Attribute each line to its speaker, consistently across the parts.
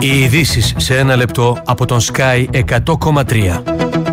Speaker 1: Οι ειδήσεις σε ένα λεπτό από τον Sky 100,3.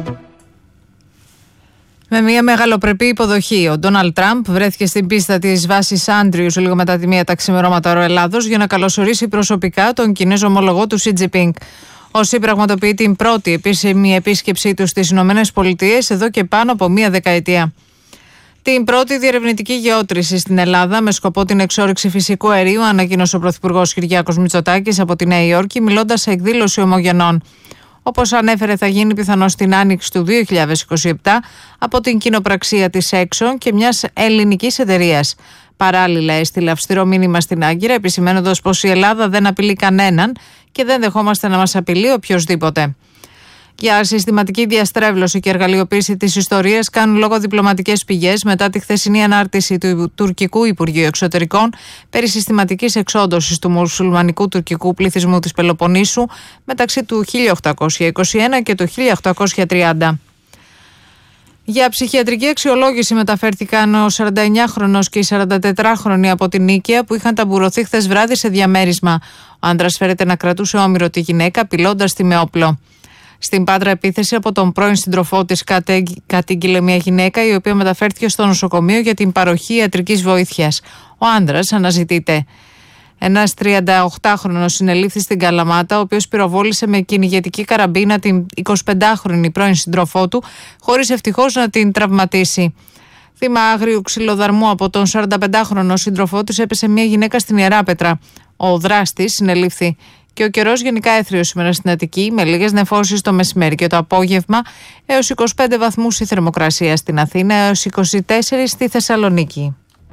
Speaker 2: Με μια μεγαλοπρεπή υποδοχή, ο Ντόναλντ Τραμπ βρέθηκε στην πίστα της βάσης Άντριους λίγο μετά τη 1 τα ξημερώματα ώρα Ελλάδος για να καλωσορίσει προσωπικά τον Κινέζο ομολογό του Σι Τζινπίνγκ. Ο Σι πραγματοποιεί την πρώτη επίσημη επίσκεψή του στις Ηνωμένες Πολιτείες εδώ και πάνω από 1 δεκαετία. Την πρώτη διερευνητική γεώτρηση στην Ελλάδα με σκοπό την εξόρυξη φυσικού αερίου ανακοίνωσε ο Πρωθυπουργός Κυριάκος Μητσοτάκης από τη Νέα Υόρκη, μιλώντας σε εκδήλωση ομογενών. Όπως ανέφερε, θα γίνει πιθανώς την άνοιξη του 2027 από την κοινοπραξία της Exxon και μιας ελληνικής εταιρείας. Παράλληλα, έστειλε αυστηρό μήνυμα στην Άγκυρα, επισημαίνοντας πως η Ελλάδα δεν απειλεί κανέναν και δεν δεχόμαστε να μας απειλεί οποιοσδήποτε. Για συστηματική διαστρέβλωση και εργαλειοποίηση της ιστορίας κάνουν λόγο διπλωματικές πηγές μετά τη χθεσινή ανάρτηση του τουρκικού Υπουργείου Εξωτερικών περί συστηματικής εξόντωσης του μουσουλμανικού τουρκικού πληθυσμού της Πελοποννήσου μεταξύ του 1821 και του 1830. Για ψυχιατρική αξιολόγηση μεταφέρθηκαν ο 49χρονος και η 44χρονη από την Νίκαια που είχαν ταμπουρωθεί χθες βράδυ σε διαμέρισμα. Ο άντρας φέρεται να κρατούσε όμηρο τη γυναίκα απειλώντας τη με όπλο. Στην Πάτρα, επίθεση από τον πρώην σύντροφό της κατήγγειλε μια γυναίκα η οποία μεταφέρθηκε στο νοσοκομείο για την παροχή ιατρικής βοήθειας. Ο άντρας αναζητείται. Ένας 38χρονος συνελήφθη στην Καλαμάτα, ο οποίος πυροβόλησε με κυνηγετική καραμπίνα την 25χρονη πρώην σύντροφό του, χωρίς ευτυχώς να την τραυματίσει. Θύμα άγριου ξυλοδαρμού από τον 45χρονο σύντροφό του έπεσε μια γυναίκα στην Ιεράπετρα. Ο δράστης συνελήφθη. Και ο καιρός γενικά έθριος σήμερα στην Αττική, με λίγες νεφώσεις το μεσημέρι και το απόγευμα, έως 25 βαθμούς η θερμοκρασία στην Αθήνα, έως 24 στη Θεσσαλονίκη.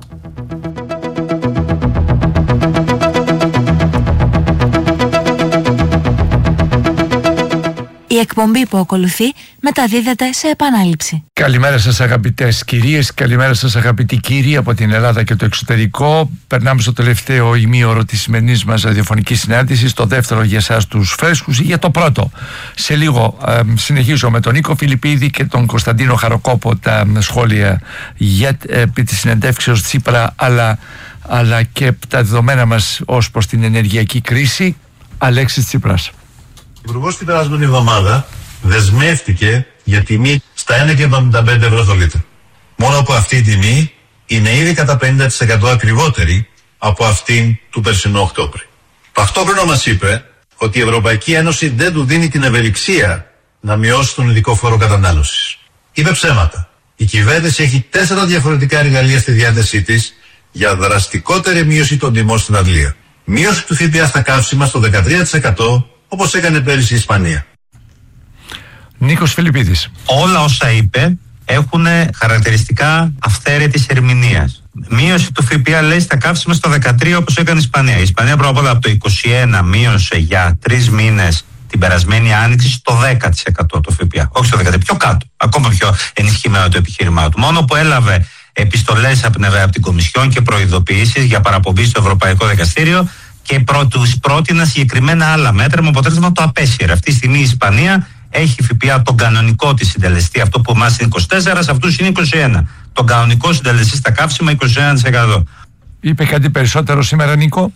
Speaker 3: Η εκπομπή που ακολουθεί μεταδίδεται σε επανάληψη.
Speaker 4: Καλημέρα σας αγαπητές κυρίες, καλημέρα σας αγαπητοί κύριοι από την Ελλάδα και το εξωτερικό. Περνάμε στο τελευταίο ημίωρο της σημερινής μας ραδιοφωνικής συνάντησης, το δεύτερο για εσάς τους φρέσκους ή για το πρώτο. Σε λίγο συνεχίζω με τον Νίκο Φιλιππίδη και τον Κωνσταντίνο Χαροκόπο τα σχόλια για τη συνεντεύξεως Τσίπρα αλλά και τα δεδομένα μας ως προς την ενεργειακή κρίση. Αλέξης Τσίπρας.
Speaker 5: Ο Υπουργός την περασμένη εβδομάδα δεσμεύτηκε για τιμή στα 1,75 ευρώ το λίτρο. Μόνο που αυτή η τιμή είναι ήδη κατά 50% ακριβότερη από αυτήν του περσινού Οκτώβρη. Ταυτόχρονα μας είπε ότι η Ευρωπαϊκή Ένωση δεν του δίνει την ευελιξία να μειώσει τον ειδικό φόρο κατανάλωσης. Είπε ψέματα. Η κυβέρνηση έχει 4 διαφορετικά εργαλεία στη διάθεσή της για δραστικότερη μείωση των τιμών στην Αγγλία. Μείωση του ΦΠΑ στα καύσιμα στο 13%, όπως έκανε πέρυσι η Ισπανία.
Speaker 4: Νίκος Φιλιππίδης.
Speaker 6: Όλα όσα είπε έχουν χαρακτηριστικά αυθαίρετης ερμηνείας. Μείωση του ΦΠΑ λέει στα καύσιμα στο 13% όπως έκανε η Ισπανία. Η Ισπανία πρώτα απ' όλα από το 21 μείωσε για 3 μήνες την περασμένη άνοιξη στο 10% το ΦΠΑ. Όχι στο 13%, πιο κάτω. Ακόμα πιο ενισχυμένο το επιχείρημά του. Μόνο που έλαβε επιστολές από την Κομισιόν και προειδοποιήσεις για παραπομπή στο Ευρωπαϊκό Δικαστήριο και τους πρότεινα συγκεκριμένα άλλα μέτρα με αποτέλεσμα το απέσυρε. Αυτή τη στιγμή η Ισπανία έχει ΦΠΑ τον κανονικό της συντελεστή, αυτό που εμάς είναι 24, σε αυτούς είναι 21. Τον κανονικό συντελεστή στα καύσιμα 21%.
Speaker 4: Είπε κάτι περισσότερο σήμερα, Νίκο?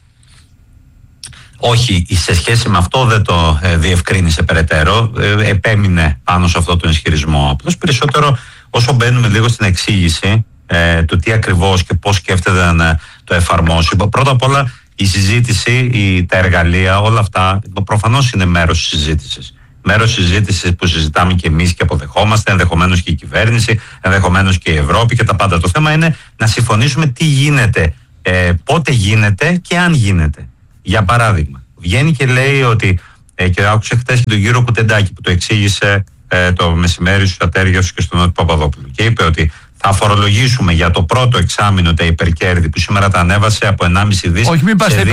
Speaker 6: Όχι, σε σχέση με αυτό δεν το διευκρίνησε περαιτέρω. Επέμεινε πάνω σε αυτό τον ισχυρισμό. Απλώς περισσότερο όσο μπαίνουμε λίγο στην εξήγηση του τι ακριβώς και πώς σκέφτεται να το εφαρμόσει. Πρώτα απ' όλα η συζήτηση, τα εργαλεία, όλα αυτά προφανώς είναι μέρος της συζήτησης. Μέρος της συζήτησης που συζητάμε και εμείς και αποδεχόμαστε, ενδεχομένως και η κυβέρνηση, ενδεχομένως και η Ευρώπη και τα πάντα. Το θέμα είναι να συμφωνήσουμε τι γίνεται, πότε γίνεται και αν γίνεται. Για παράδειγμα, βγαίνει και λέει ότι, και άκουσα χτες και τον κύριο Κουτεντάκη που το εξήγησε το μεσημέρι στους Ατέριους και στον Νότιο Παπαδόπουλο και είπε ότι θα φορολογήσουμε για το πρώτο εξάμηνο τα υπερκέρδη που σήμερα τα ανέβασε από 1,5 δις.
Speaker 4: Όχι, μην πας, θα